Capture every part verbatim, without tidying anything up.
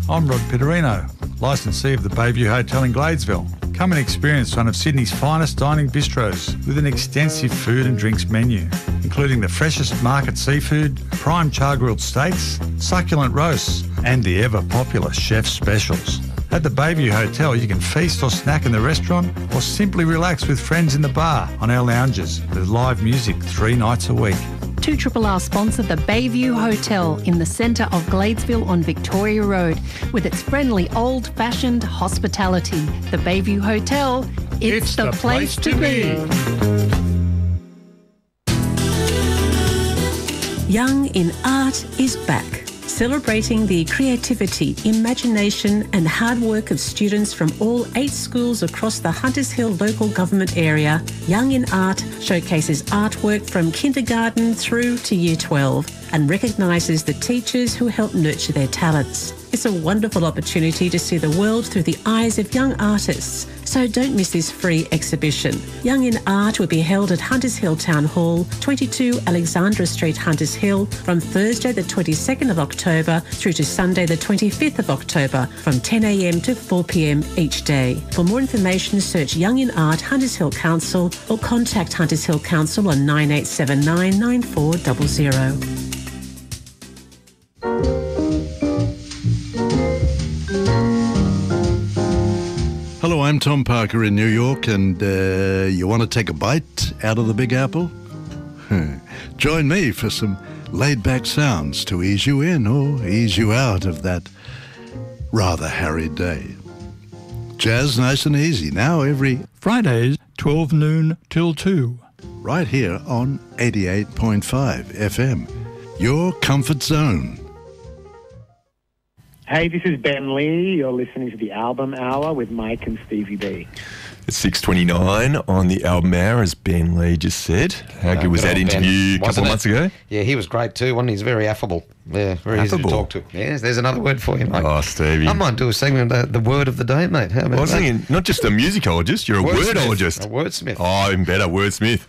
I'm Rod Pitterino, licensee of the Bayview Hotel in Gladesville. Come and experience one of Sydney's finest dining bistros with an extensive food and drinks menu, including the freshest market seafood, prime char-grilled steaks, succulent roasts, and the ever-popular chef's specials. At the Bayview Hotel, you can feast or snack in the restaurant or simply relax with friends in the bar on our lounges with live music three nights a week. two R R sponsor the Bayview Hotel in the centre of Gladesville on Victoria Road with its friendly old-fashioned hospitality. The Bayview Hotel, it's, it's the, the place, place to be. Young in Art is back, celebrating the creativity, imagination and hard work of students from all eight schools across the Hunters Hill local government area. Young in Art showcases artwork from kindergarten through to year twelve and recognises the teachers who help nurture their talents. It's a wonderful opportunity to see the world through the eyes of young artists, so don't miss this free exhibition. Young in Art will be held at Hunters Hill Town Hall, twenty-two Alexandra Street, Hunters Hill, from Thursday the twenty-second of October through to Sunday the twenty-fifth of October from ten a m to four p m each day. For more information, search Young in Art Hunters Hill Council or contact Hunters Hill Council on nine eight seven nine, nine four zero zero. Hello, I'm Tom Parker in New York, and uh, you want to take a bite out of the Big Apple? Join me for some laid-back sounds to ease you in or ease you out of that rather harried day. Jazz nice and easy, now every Fridays, twelve noon till two. Right here on eighty-eight point five F M, your comfort zone. Hey, this is Ben Lee. You're listening to the Album Hour with Mike and Stevie B. It's six twenty-nine on the Album Hour, as Ben Lee just said. How good was that interview a couple of months ago? Yeah, he was great too, wasn't he? He's very affable. Yeah, very easy to talk to. Yes, there's another word for you, mate. Oh, Stevie. I might do a segment of the, the word of the day, mate. How about well, I was that? thinking, not just a musicologist, you're a Wordsmith. wordologist. A wordsmith. Oh, even better, wordsmith.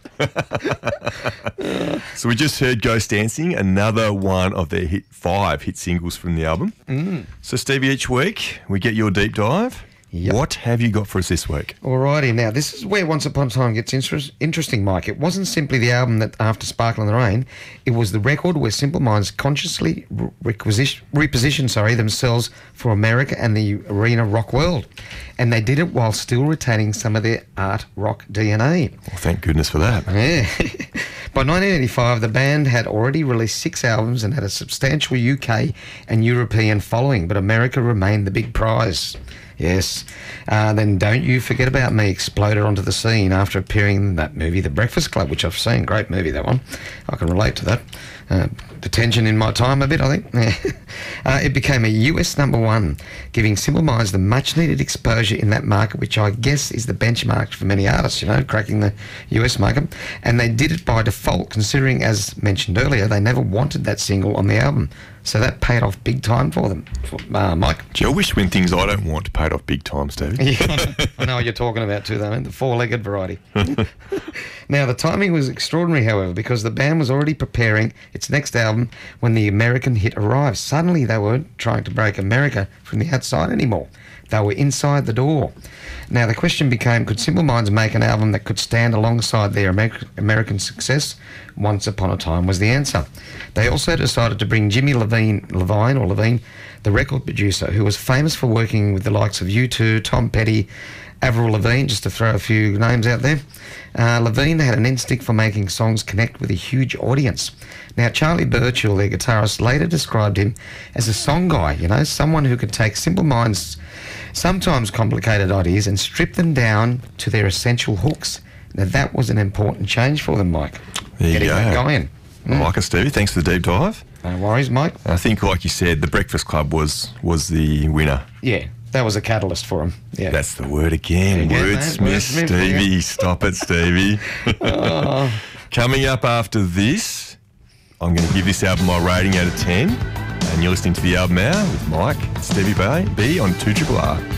So we just heard Ghost Dancing, another one of their hit five hit singles from the album. Mm. So, Stevie, each week we get your deep dive. Yep. What have you got for us this week? Alrighty, now this is where Once Upon a Time gets interest, interesting, Mike. It wasn't simply the album that after Sparkle in the Rain, it was the record where Simple Minds consciously requisition, repositioned sorry, themselves for America and the arena rock world. And they did it while still retaining some of their art rock D N A. Well, thank goodness for that. Yeah. By nineteen eighty-five, the band had already released six albums and had a substantial U K and European following, but America remained the big prize. Yes. Uh, then Don't You Forget About Me exploded onto the scene after appearing in that movie, The Breakfast Club, which I've seen. Great movie, that one. I can relate to that. Uh, detention in my time a bit, I think. uh, it became a U S number one, giving Simple Minds the much-needed exposure in that market, which I guess is the benchmark for many artists, you know, cracking the U S market. And they did it by default, considering, as mentioned earlier, they never wanted that single on the album. So that paid off big time for them. For, uh, Mike? Gee, I wish when things I don't want paid off big time, Steve. Yeah, I know what you're talking about too, though, the four-legged variety. Now, the timing was extraordinary, however, because the band was already preparing its next album when the American hit arrived. Suddenly, they weren't trying to break America from the outside anymore. They were inside the door. Now, the question became, could Simple Minds make an album that could stand alongside their Amer- American success? Once Upon a Time was the answer. They also decided to bring Jimmy Levine, Levine or Levine, the record producer, who was famous for working with the likes of U two, Tom Petty, Avril Lavigne, just to throw a few names out there. Uh, Levine had an instinct for making songs connect with a huge audience. Now, Charlie Burchill, their guitarist, later described him as a song guy, you know, someone who could take Simple Minds' sometimes complicated ideas and strip them down to their essential hooks. Now, that was an important change for them, Mike. There you Getting go. that going. I like it, Stevie. Thanks for the deep dive. No worries, Mike. I think, like you said, The Breakfast Club was was the winner. Yeah, that was a catalyst for him. Yeah, That's the word again. Again, Wordsmith, mate. Wordsmith, Stevie. yeah. Stop it, Stevie. Oh. Coming up after this, I'm going to give this album my rating out of ten. And you're listening to the Album Hour with Mike and Stevie B, B on two R R.